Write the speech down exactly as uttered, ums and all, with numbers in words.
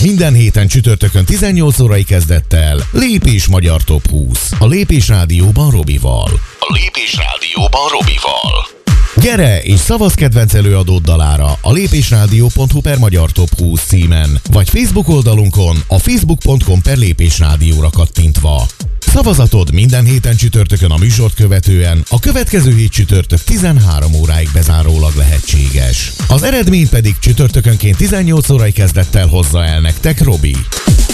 Minden héten csütörtökön tizennyolc órai kezdettel Lépés Magyar Top húsz. A Lépés Rádióban Robival. A Lépés Rádióban Robival. Gyere és szavazz kedvenc előadód dalára a lépésrádió pont hu per Magyar Top húsz címen, vagy Facebook oldalunkon a facebook pont com per lépésrádióra kattintva. Szavazatod minden héten csütörtökön a műsort követően, a következő hét csütörtök tizenhárom óráig bezárólag lehetséges. Az eredményt pedig csütörtökönként tizennyolc órai kezdettel hozza el nektek Robi.